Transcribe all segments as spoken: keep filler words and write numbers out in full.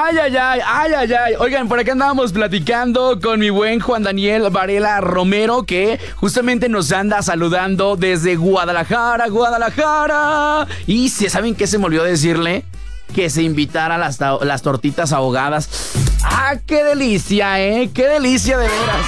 Ay, ay, ay, ay, ay, ay. Oigan, por acá andábamos platicando con mi buen Juan Daniel Varela Romero, que justamente nos anda saludando desde Guadalajara, Guadalajara. Y si saben qué se me olvidó decirle, que se invitara a las, las tortitas ahogadas. ¡Ah, qué delicia, eh! ¡Qué delicia, de veras!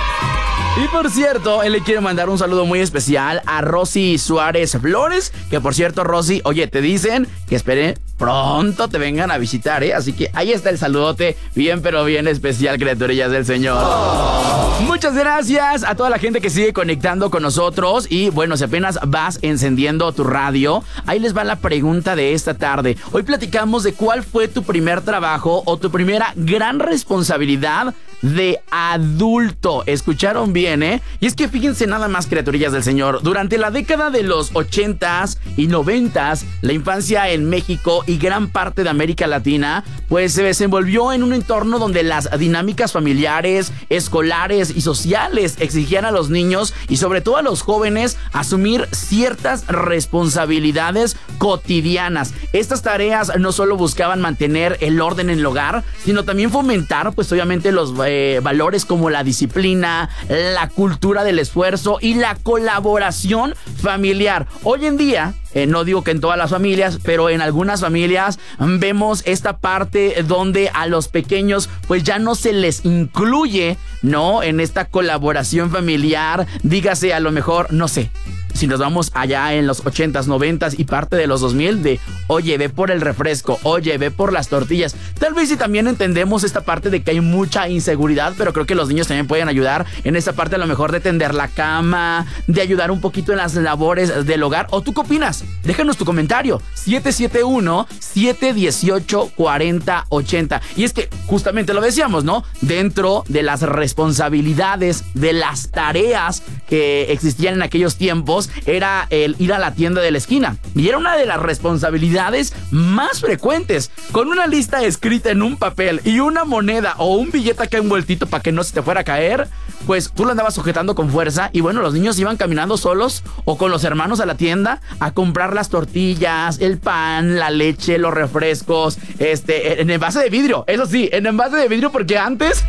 Y por cierto, él le quiere mandar un saludo muy especial a Rosy Suárez Flores, que por cierto, Rosy, oye, te dicen que espere pronto te vengan a visitar, ¿eh? Así que ahí está el saludote bien, pero bien especial, criaturillas del Señor. Oh. Muchas gracias a toda la gente que sigue conectando con nosotros. Y bueno, si apenas vas encendiendo tu radio, ahí les va la pregunta de esta tarde. Hoy platicamos de cuál fue tu primer trabajo o tu primera gran responsabilidad de adulto. Escucharon bien, ¿eh? Y es que fíjense nada más, criaturillas del Señor. Durante la década de los ochentas y noventas, la infancia en México y gran parte de América Latina, pues se desenvolvió en un entorno donde las dinámicas familiares, escolares y sociales exigían a los niños y sobre todo a los jóvenes asumir ciertas responsabilidades cotidianas. Estas tareas no solo buscaban mantener el orden en el hogar, sino también fomentar, pues obviamente, los eh, valores como la disciplina, la cultura del esfuerzo y la colaboración familiar. Hoy en día, Eh, no digo que en todas las familias, pero en algunas familias vemos esta parte donde a los pequeños pues ya no se les incluye, ¿no? En esta colaboración familiar. Dígase, a lo mejor, no sé, si nos vamos allá en los ochentas, noventas y parte de los dos mil, de oye, ve por el refresco, oye, ve por las tortillas. Tal vez si también entendemos esta parte de que hay mucha inseguridad, pero creo que los niños también pueden ayudar en esta parte, a lo mejor de tender la cama, de ayudar un poquito en las labores del hogar. ¿O tú qué opinas? Déjanos tu comentario. siete siete uno, siete uno ocho, cuatro cero ocho cero. Y es que justamente lo decíamos, ¿no? Dentro de las responsabilidades, de las tareas que existían en aquellos tiempos, era el ir a la tienda de la esquina. Y era una de las responsabilidades más frecuentes. Con una lista escrita en un papel y una moneda o un billete acá envueltito para que no se te fuera a caer, pues tú lo andabas sujetando con fuerza. Y bueno, los niños iban caminando solos o con los hermanos a la tienda a comprar las tortillas, el pan, la leche, los refrescos, este, en envase de vidrio. Eso sí, en envase de vidrio, porque antes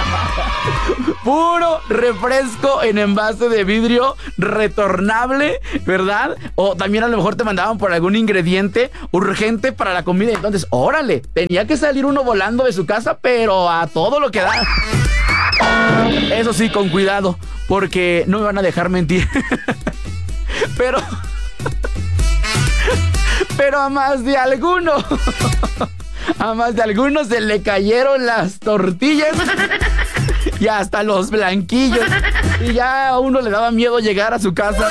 puro refresco en envase de vidrio retornable, ¿verdad? O también a lo mejor te mandaban por algún ingrediente urgente para la comida. Entonces, órale, tenía que salir uno volando de su casa, pero a todo lo que da. Eso sí, con cuidado, porque no me van a dejar mentir. Pero... Pero a más de alguno, a más de algunos se le cayeron las tortillas y hasta los blanquillos. Y ya a uno le daba miedo llegar a su casa.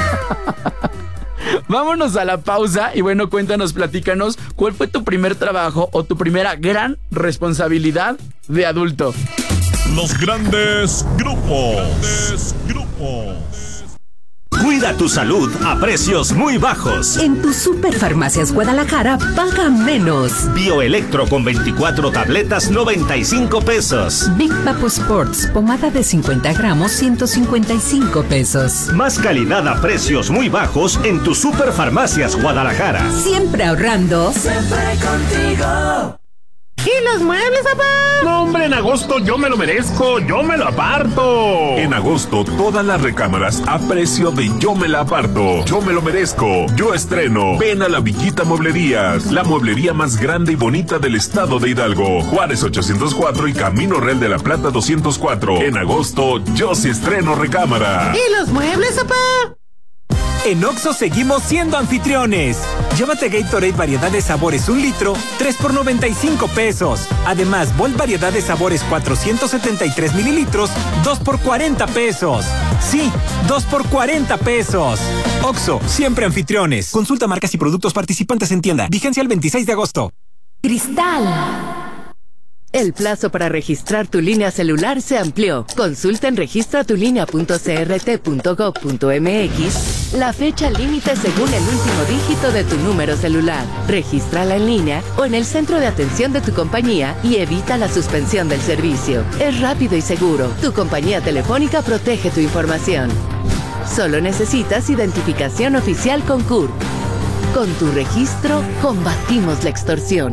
Vámonos a la pausa y bueno, cuéntanos, platícanos, ¿cuál fue tu primer trabajo o tu primera gran responsabilidad de adulto? Los grandes grupos. Grandes grupos. Cuida tu salud a precios muy bajos. En tu Superfarmacias Guadalajara, paga menos. Bioelectro con veinticuatro tabletas, noventa y cinco pesos. Big Papo Sports, pomada de cincuenta gramos, ciento cincuenta y cinco pesos. Más calidad a precios muy bajos en tu Superfarmacias Guadalajara. Siempre ahorrando. Siempre contigo. ¿Y los muebles, papá? No, hombre, en agosto yo me lo merezco, yo me lo aparto. En agosto, todas las recámaras a precio de yo me la aparto. Yo me lo merezco, yo estreno. Ven a la Villita Mueblerías, la mueblería más grande y bonita del estado de Hidalgo. Juárez ochocientos cuatro y Camino Real de la Plata doscientos cuatro. En agosto, yo sí estreno recámara. ¿Y los muebles, papá? En Oxxo seguimos siendo anfitriones. Llévate Gatorade variedad de sabores un litro, tres por noventa y cinco pesos. Además, Volt variedad de sabores cuatrocientos setenta y tres mililitros, dos por cuarenta pesos. Sí, dos por cuarenta pesos. Oxxo, siempre anfitriones. Consulta marcas y productos participantes en tienda. Vigencia el veintiséis de agosto. Cristal. El plazo para registrar tu línea celular se amplió. Consulta en registra tu línea punto c r t punto gov punto m x la fecha límite según el último dígito de tu número celular. Regístrala en línea o en el centro de atención de tu compañía y evita la suspensión del servicio. Es rápido y seguro. Tu compañía telefónica protege tu información. Solo necesitas identificación oficial con C U R. Con tu registro, combatimos la extorsión.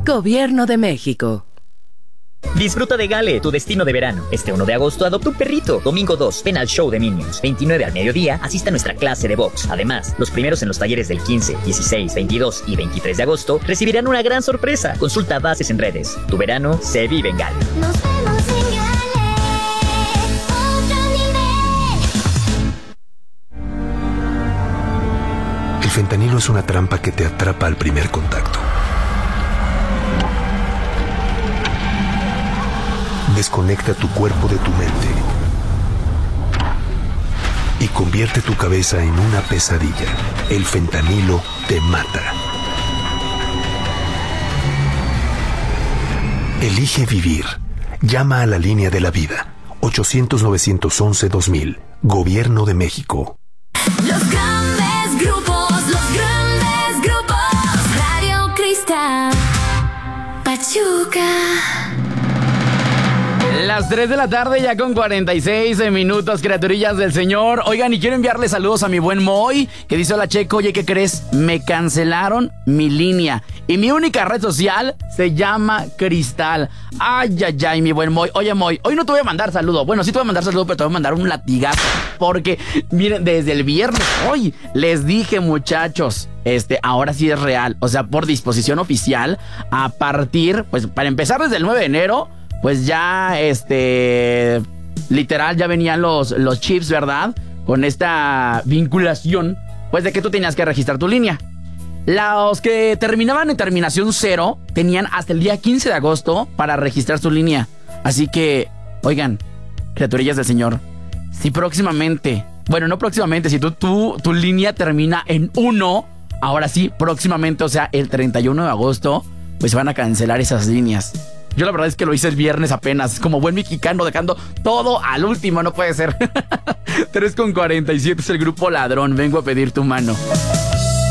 Gobierno de México. Disfruta de Gale, tu destino de verano. Este uno de agosto adopta un perrito. Domingo dos, ven al show de Minions. veintinueve al mediodía, asista a nuestra clase de box. Además, los primeros en los talleres del quince, dieciséis, veintidós y veintitrés de agosto recibirán una gran sorpresa. Consulta bases en redes. Tu verano se vive en Gale. Nos vemos en Gale, otro nivel. El fentanilo es una trampa que te atrapa al primer contacto. Desconecta tu cuerpo de tu mente y convierte tu cabeza en una pesadilla. El fentanilo te mata. Elige vivir. Llama a la línea de la vida. ochocientos, novecientos once, dos mil. Gobierno de México. Los grandes grupos, los grandes grupos. Radio Cristal, Pachuca. Las tres de la tarde ya con cuarenta y seis minutos, criaturillas del Señor. Oigan, y quiero enviarle saludos a mi buen Moy, que dice: hola Checo, oye, ¿qué crees? Me cancelaron mi línea y mi única red social se llama Cristal. Ay, ay, ay, mi buen Moy. Oye, Moy, hoy no te voy a mandar saludo. Bueno, sí te voy a mandar saludo, pero te voy a mandar un latigazo. Porque, miren, desde el viernes, hoy les dije, muchachos, este, ahora sí es real. O sea, por disposición oficial, a partir, pues, para empezar desde el nueve de enero, pues ya, este, literal, ya venían los, los chips, ¿verdad? Con esta vinculación, pues, de que tú tenías que registrar tu línea. Los que terminaban en terminación cero tenían hasta el día quince de agosto para registrar su línea. Así que, oigan, criaturillas del Señor, si próximamente, bueno, no próximamente, si tú, tú, tu línea termina en uno, ahora sí, próximamente, o sea, el treinta y uno de agosto, pues van a cancelar esas líneas. Yo la verdad es que lo hice el viernes apenas, como buen mexicano, dejando todo al último, no puede ser. tres con cuarenta y siete es el grupo Ladrón, vengo a pedir tu mano.